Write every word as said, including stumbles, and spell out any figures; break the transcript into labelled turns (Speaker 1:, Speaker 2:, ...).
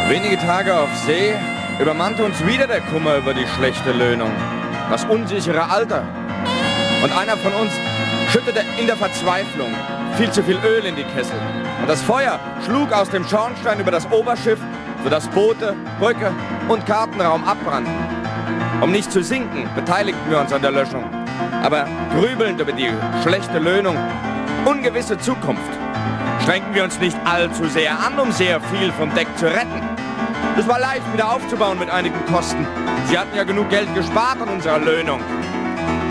Speaker 1: Wenige Tage auf See übermannte uns wieder der Kummer über die schlechte Löhnung, das unsichere Alter. Und einer von uns schüttete in der Verzweiflung viel zu viel Öl in die Kessel. Und das Feuer schlug aus dem Schornstein über das Oberschiff, sodass Boote, Brücke und Kartenraum abbrannten. Um nicht zu sinken, beteiligten wir uns an der Löschung. Aber grübelnd über die schlechte Löhnung, ungewisse Zukunft, strengten wir uns nicht allzu sehr an, um sehr viel vom Deck zu retten. Es war leicht wieder aufzubauen mit einigen Kosten. Sie hatten ja genug Geld gespart an unserer Löhnung.